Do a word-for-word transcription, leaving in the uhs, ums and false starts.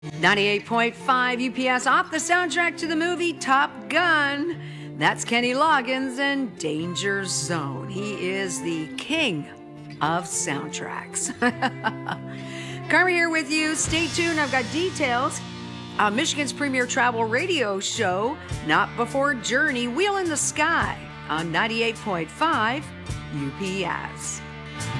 ninety-eight point five U P S off the soundtrack to the movie Top Gun. That's Kenny Loggins and Danger Zone. He is the king of soundtracks. Carmen here with you. Stay tuned. I've got details on Michigan's premier travel radio show, Not Before Journey, Wheel in the Sky on ninety-eight point five U P S.